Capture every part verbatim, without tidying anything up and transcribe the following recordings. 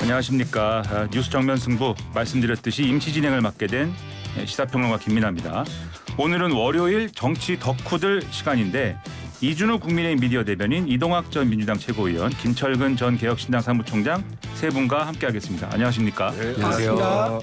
안녕하십니까. 뉴스 정면 승부 말씀드렸듯이 임시 진행을 맡게 된 시사평론가 김민아입니다. 오늘은 월요일 정치 덕후들 시간인데 이준우 국민의힘 미디어 대변인, 이동학 전 민주당 최고위원, 김철근 전 개혁신당 사무총장 세 분과 함께하겠습니다. 안녕하십니까. 네, 안녕하세요.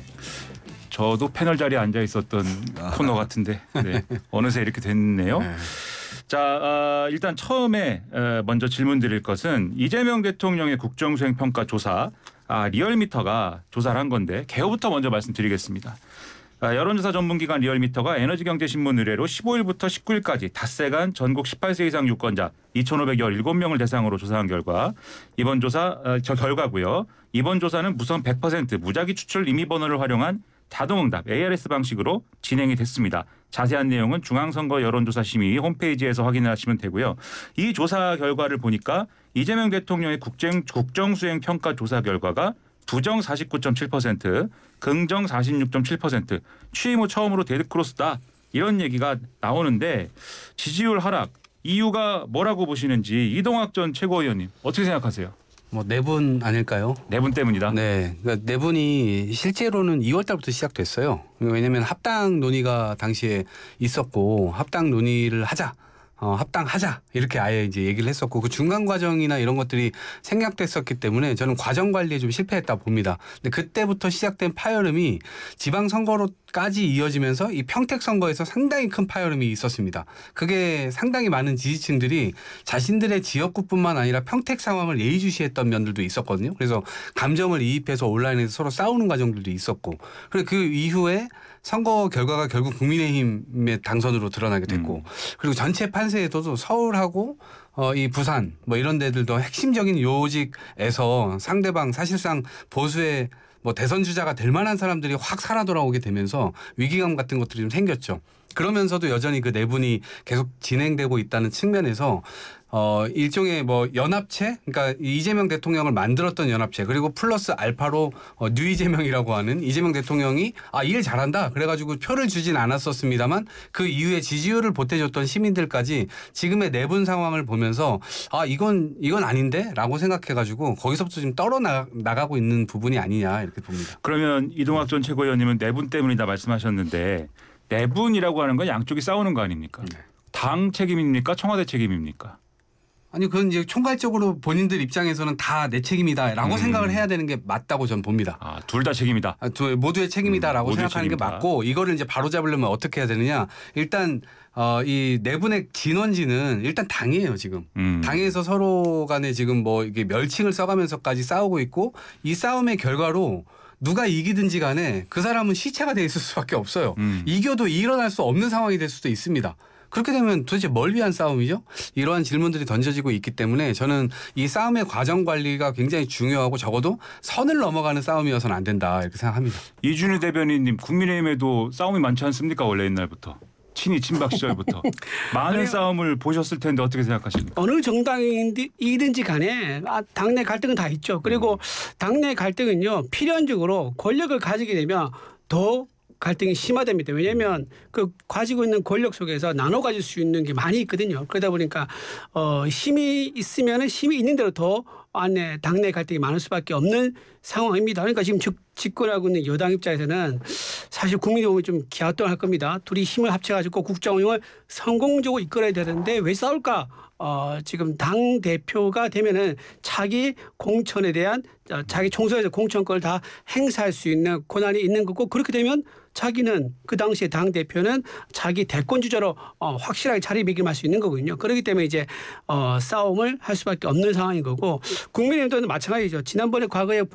저도 패널 자리에 앉아 있었던 코너 같은데 네, 어느새 이렇게 됐네요. 네. 자, 어, 일단 처음에 어, 먼저 질문 드릴 것은 이재명 대통령의 국정수행평가 조사, 아, 리얼미터가 조사를 한 건데 개요부터 먼저 말씀드리겠습니다. 아, 여론조사 전문기관 리얼미터가 에너지경제신문 의뢰로 십오일부터 십구일까지 닷새간 전국 십팔 세 이상 유권자 이천오백십칠 명을 대상으로 조사한 결과 이번 조사 어, 저 결과고요. 이번 조사는 무선 백 퍼센트 무작위 추출 임의번호를 활용한 자동응답 에이알에스 방식으로 진행이 됐습니다. 자세한 내용은 중앙선거 여론조사심의 홈페이지에서 확인을 하시면 되고요. 이 조사 결과를 보니까 이재명 대통령의 국정, 국정수행평가 조사 결과가 부정 사십구 점 칠 퍼센트, 긍정 사십육 점 칠 퍼센트, 취임 후 처음으로 데드크로스다 이런 얘기가 나오는데 지지율 하락 이유가 뭐라고 보시는지 이동학 전 최고위원님 어떻게 생각하세요? 뭐 내분 아닐까요? 내분 때문이다. 네, 그러니까 내분이 실제로는 이월 달부터 시작됐어요. 왜냐하면 합당 논의가 당시에 있었고 합당 논의를 하자. 어, 합당하자 이렇게 아예 이제 얘기를 했었고 그 중간 과정이나 이런 것들이 생략됐었기 때문에 저는 과정 관리에 좀 실패했다 봅니다. 근데 그때부터 시작된 파열음이 지방 선거로까지 이어지면서 이 평택 선거에서 상당히 큰 파열음이 있었습니다. 그게 상당히 많은 지지층들이 자신들의 지역구뿐만 아니라 평택 상황을 예의주시했던 면들도 있었거든요. 그래서 감정을 이입해서 온라인에서 서로 싸우는 과정들도 있었고 그리고 그 이후에 선거 결과가 결국 국민의힘의 당선으로 드러나게 됐고 음. 그리고 전체 판세에서도 서울하고 어, 이 부산 뭐 이런 데들도 핵심적인 요직에서 상대방 사실상 보수의 뭐 대선 주자가 될 만한 사람들이 확 살아 돌아오게 되면서 위기감 같은 것들이 좀 생겼죠. 그러면서도 여전히 그 내분이 계속 진행되고 있다는 측면에서 어 일종의 뭐 연합체, 그러니까 이재명 대통령을 만들었던 연합체 그리고 플러스 알파로 어, 뉴 이재명이라고 하는 이재명 대통령이 아 일 잘한다 그래가지고 표를 주진 않았었습니다만 그 이후에 지지율을 보태줬던 시민들까지 지금의 내분 상황을 보면서 아 이건 이건 아닌데라고 생각해가지고 거기서부터 지금 떨어 나, 나가고 있는 부분이 아니냐 이렇게 봅니다. 그러면 이동학 전 최고위원님은 내분 때문이다 말씀하셨는데 내분이라고 하는 건 양쪽이 싸우는 거 아닙니까? 네. 당 책임입니까? 청와대 책임입니까? 아니 그건 이제 총괄적으로 본인들 입장에서는 다 내 책임이다라고 음. 생각을 해야 되는 게 맞다고 저는 봅니다. 아, 둘 다 책임이다. 아, 두, 모두의 책임이다라고 음, 생각하는 책임이다. 게 맞고 이거를 이제 바로 잡으려면 어떻게 해야 되느냐? 일단 어, 이 내분의 진원지는 일단 당이에요 지금. 음. 당에서 서로 간에 지금 뭐 이게 멸칭을 써가면서까지 싸우고 있고 이 싸움의 결과로. 누가 이기든지 간에 그 사람은 시체가 돼 있을 수밖에 없어요. 음. 이겨도 일어날 수 없는 상황이 될 수도 있습니다. 그렇게 되면 도대체 뭘 위한 싸움이죠? 이러한 질문들이 던져지고 있기 때문에 저는 이 싸움의 과정 관리가 굉장히 중요하고 적어도 선을 넘어가는 싸움이어서는 안 된다 이렇게 생각합니다. 이준우 대변인님 국민의힘에도 싸움이 많지 않습니까? 원래 옛날부터. 친이 친박 시절부터. 많은 싸움을 보셨을 텐데 어떻게 생각하십니까? 어느 정당이든지 간에 당내 갈등은 다 있죠. 그리고 음. 당내 갈등은요. 필연적으로 권력을 가지게 되면 더 갈등이 심화됩니다. 왜냐하면 그 가지고 있는 권력 속에서 나눠 가질 수 있는 게 많이 있거든요. 그러다 보니까 어, 힘이 있으면 힘이 있는 대로 더 안에 당내 갈등이 많을 수밖에 없는 상황입니다. 그러니까 지금 집권하고 있는 여당 입장에서는 사실 국민이 보면 좀 기하동할 겁니다. 둘이 힘을 합쳐가지고 국정 운영을 성공적으로 이끌어야 되는데 왜 싸울까? 어, 지금 당 대표가 되면은 자기 공천에 대한 자기 총선에서 공천권을 다 행사할 수 있는 권한이 있는 거고 그렇게 되면 자기는 그 당시에 당 대표는 자기 대권 주자로 어, 확실하게 자리매김할 수 있는 거거든요. 그렇기 때문에 이제 어, 싸움을 할 수밖에 없는 상황인 거고 국민의힘도 마찬가지죠. 지난번에 과거에